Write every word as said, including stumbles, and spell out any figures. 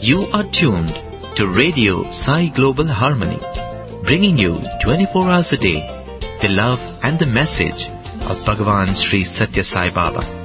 You are tuned to Radio Sai Global Harmony, bringing you twenty-four hours a day the love and the message of Bhagavan Sri Satya Sai Baba.